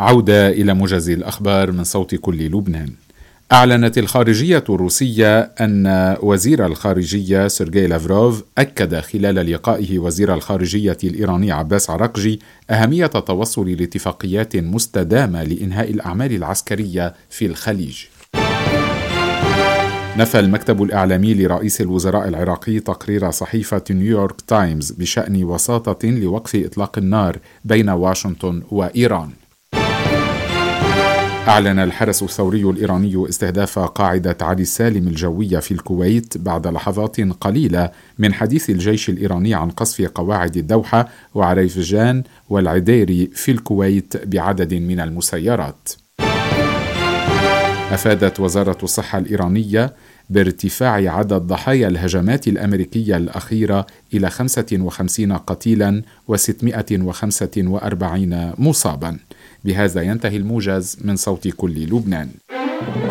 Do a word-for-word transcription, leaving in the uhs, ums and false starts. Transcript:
عودة إلى موجز الأخبار من صوت كل لبنان. أعلنت الخارجية الروسية أن وزير الخارجية سيرجي لافروف أكد خلال لقائه وزير الخارجية الإيراني عباس عراقجي أهمية التوصل لاتفاقيات مستدامة لإنهاء الأعمال العسكرية في الخليج. نفى المكتب الإعلامي لرئيس الوزراء العراقي تقرير صحيفة نيويورك تايمز بشأن وساطة لوقف إطلاق النار بين واشنطن وإيران. أعلن الحرس الثوري الإيراني استهداف قاعدة علي السالم الجوية في الكويت بعد لحظات قليلة من حديث الجيش الإيراني عن قصف قواعد الدوحة وعريفجان والعديري في الكويت بعدد من المسيرات. أفادت وزارة الصحة الإيرانية بارتفاع عدد ضحايا الهجمات الأمريكية الأخيرة إلى خمسة وخمسين قتيلا وستمائة وخمسة وأربعين مصابا. بهذا ينتهي الموجز من صوت كل لبنان.